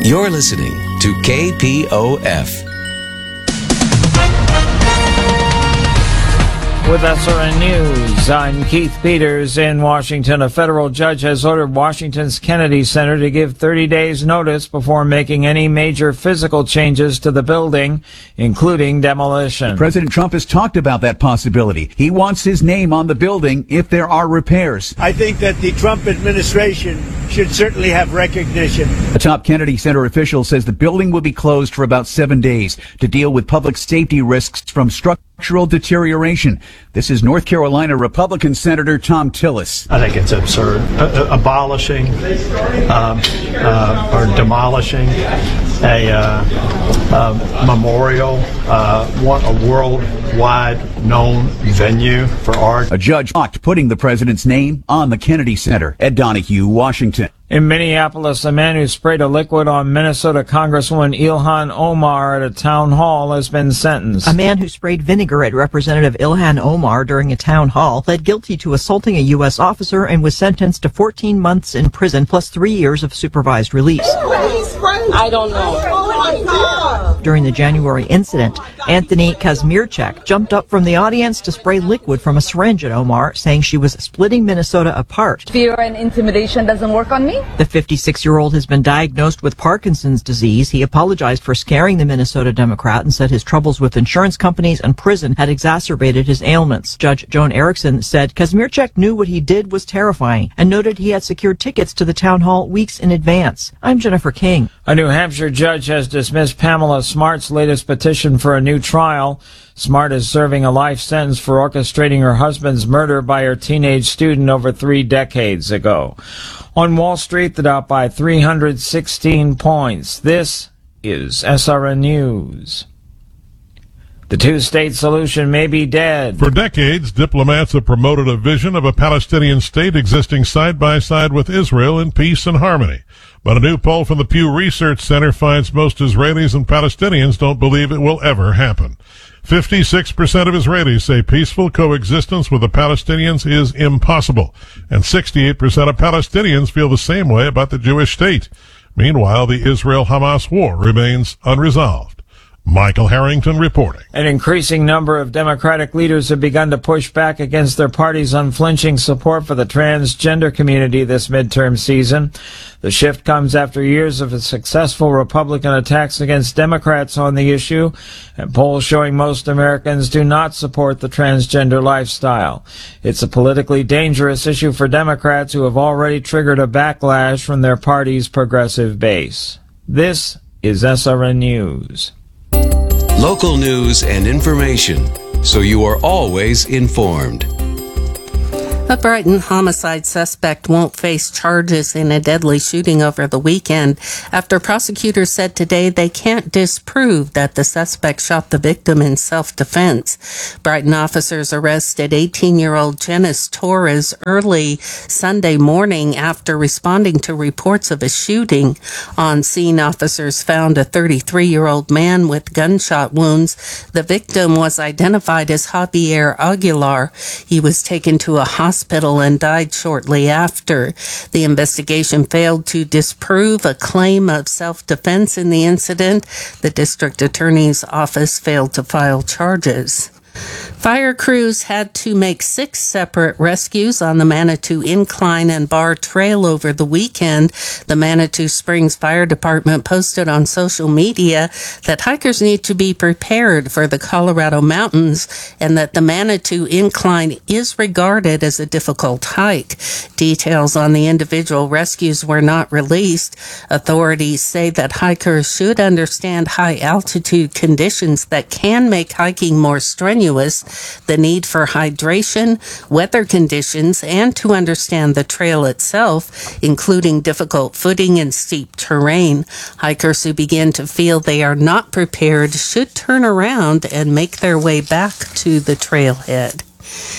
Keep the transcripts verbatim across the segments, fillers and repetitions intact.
You're listening to K P O F. With S R N News, I'm Keith Peters in Washington. A federal judge has ordered Washington's Kennedy Center to give thirty days notice before making any major physical changes to the building, including demolition. President Trump has talked about that possibility. He wants his name on the building if there are repairs. I think that the Trump administration should certainly have recognition. A top Kennedy Center official says the building will be closed for about seven days to deal with public safety risks from structural deterioration. This is North Carolina Republican Senator Thom Tillis. I think it's absurd. Uh, abolishing um, uh, or demolishing a uh, uh, memorial, uh, one, a worldwide known venue for art. A judge blocked putting the president's name on the Kennedy Center. Ed Donahue, Washington. In Minneapolis, a man who sprayed a liquid on Minnesota Congresswoman Ilhan Omar at a town hall has been sentenced. A man who sprayed vinegar at Representative Ilhan Omar during a town hall pled guilty to assaulting a U S officer and was sentenced to fourteen months in prison plus three years of supervised release. I don't know. Oh my God. During the January incident, Anthony Kazmierczak jumped up from the audience to spray liquid from a syringe at Omar, saying she was splitting Minnesota apart. Fear and intimidation doesn't work on me. The fifty-six-year-old has been diagnosed with Parkinson's disease. He apologized for scaring the Minnesota Democrat and said his troubles with insurance companies and prison had exacerbated his ailments. Judge Joan Erickson said Kazmierczak knew what he did was terrifying and noted he had secured tickets to the town hall weeks in advance. I'm Jennifer King. A New Hampshire judge has dismissed Pamela Smart's latest petition for a new trial. Smart is serving a life sentence for orchestrating her husband's murder by her teenage student over three decades ago. On Wall Street, the Dow by three hundred sixteen points. This is S R N News. The two-state solution may be dead. For decades, diplomats have promoted a vision of a Palestinian state existing side by side with Israel in peace and harmony. But a new poll from the Pew Research Center finds most Israelis and Palestinians don't believe it will ever happen. fifty-six percent of Israelis say peaceful coexistence with the Palestinians is impossible, and sixty-eight percent of Palestinians feel the same way about the Jewish state. Meanwhile, the Israel-Hamas war remains unresolved. Michael Harrington reporting. An increasing number of Democratic leaders have begun to push back against their party's unflinching support for the transgender community this midterm season. The shift comes after years of successful Republican attacks against Democrats on the issue, and polls showing most Americans do not support the transgender lifestyle. It's a politically dangerous issue for Democrats who have already triggered a backlash from their party's progressive base. This is S R N News. Local news and information, so you are always informed. A Brighton homicide suspect won't face charges in a deadly shooting over the weekend after prosecutors said today they can't disprove that the suspect shot the victim in self-defense. Brighton officers arrested eighteen-year-old Janice Torres early Sunday morning after responding to reports of a shooting. On scene, officers found a thirty-three-year-old man with gunshot wounds. The victim was identified as Javier Aguilar. He was taken to a hospital hospital and died shortly after. The investigation failed to disprove a claim of self-defense in the incident. The district attorney's office failed to file charges. Fire crews had to make six separate rescues on the Manitou Incline and Bar Trail over the weekend. The Manitou Springs Fire Department posted on social media that hikers need to be prepared for the Colorado mountains and that the Manitou Incline is regarded as a difficult hike. Details on the individual rescues were not released. Authorities say that hikers should understand high altitude conditions that can make hiking more strenuous, the need for hydration, weather conditions, and to understand the trail itself, including difficult footing and steep terrain. Hikers who begin to feel they are not prepared should turn around and make their way back to the trailhead.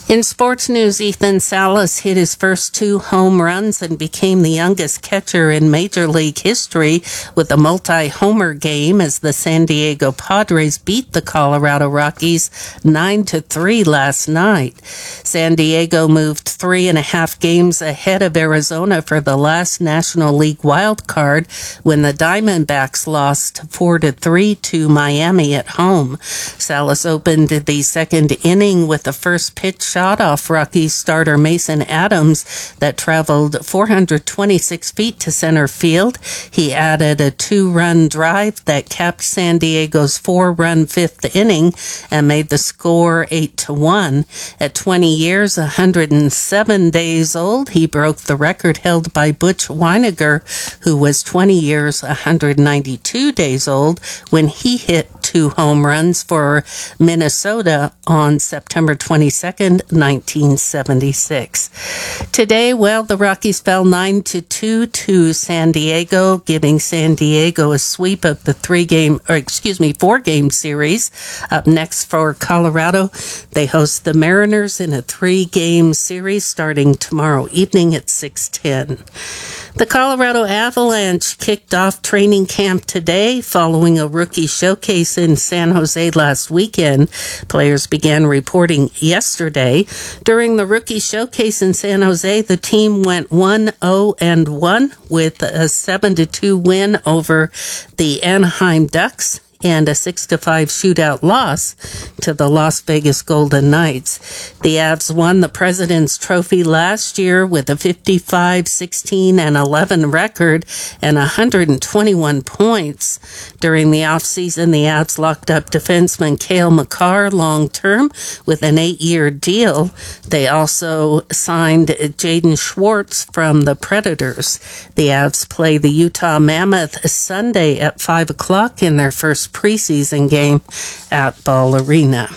In sports news, Ethan Salas hit his first two home runs and became the youngest catcher in Major League history with a multi-homer game as the San Diego Padres beat the Colorado Rockies nine to three last night. San Diego moved three and a half games ahead of Arizona for the last National League wild card when the Diamondbacks lost four to three to Miami at home. Salas opened the second inning with the first pitch shot off Rockies starter Mason Adams that traveled four hundred twenty-six feet to center field. He added a two-run drive that capped San Diego's four-run fifth inning and made the score eight to one. At twenty years, one hundred seven days old, he broke the record held by Butch Weiniger, who was twenty years, one hundred ninety-two days old, when he hit two home runs for Minnesota on September twenty-second, nineteen seventy-six. Today, well, the Rockies fell nine to two to San Diego, giving San Diego a sweep of the three-game, or excuse me, four-game series. Up next for Colorado, they host the Mariners in a three-game series starting tomorrow evening at six ten. The Colorado Avalanche kicked off training camp today following a rookie showcase in San Jose last weekend. Players began reporting yesterday. During the rookie showcase in San Jose, the team went one oh and one with a seven to two win over the Anaheim Ducks and a six to five shootout loss to the Las Vegas Golden Knights. The Avs won the President's Trophy last year with a fifty-five, sixteen, and eleven record and one hundred twenty-one points. During the offseason, the Avs locked up defenseman Cale Makar long-term with an eight-year deal. They also signed Jaden Schwartz from the Predators. The Avs play the Utah Mammoth Sunday at five o'clock in their first preseason game at Ball Arena.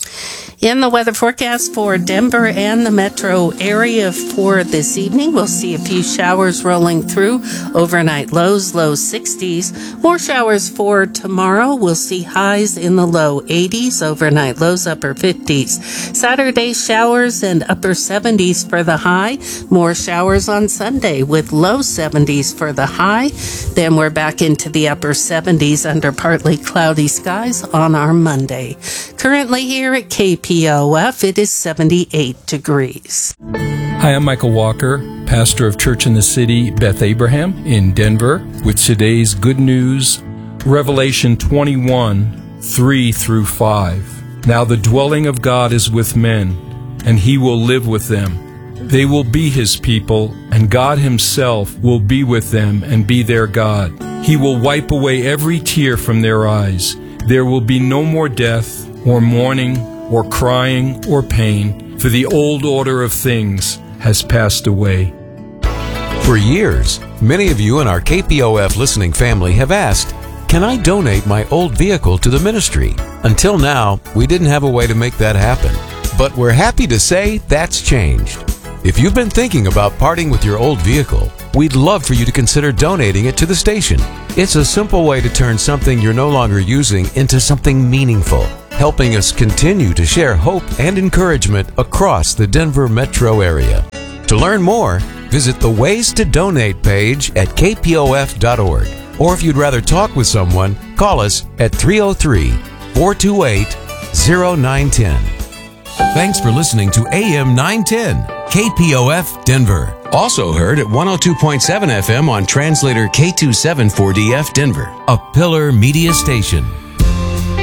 In the weather forecast for Denver and the metro area for this evening, we'll see a few showers rolling through. Overnight lows, low sixties. More showers for tomorrow. We'll see highs in the low eighties. Overnight lows, upper fifties. Saturday, showers and upper seventies for the high. More showers on Sunday with low seventies for the high. Then we're back into the upper seventies under partly cloudy skies on our Monday. Currently here at K P O F, it is seventy-eight degrees. Hi, I'm Michael Walker, pastor of Church in the City, Beth Abraham in Denver, with today's good news, Revelation twenty-one, three through five. Now the dwelling of God is with men, and he will live with them. They will be his people, and God himself will be with them and be their God. He will wipe away every tear from their eyes. There will be no more death, or mourning, or crying, or pain, for the old order of things has passed away. For years, many of you in our K P O F listening family have asked, can I donate my old vehicle to the ministry? Until now, we didn't have a way to make that happen. But we're happy to say that's changed. If you've been thinking about parting with your old vehicle, we'd love for you to consider donating it to the station. It's a simple way to turn something you're no longer using into something meaningful, helping us continue to share hope and encouragement across the Denver metro area. To learn more, visit the Ways to Donate page at k p o f dot org. Or if you'd rather talk with someone, call us at three oh three, four two eight, oh nine one oh. Thanks for listening to A M nine ten, K P O F Denver. Also heard at one oh two point seven F M on translator K two seven four D F Denver, a Pillar Media station.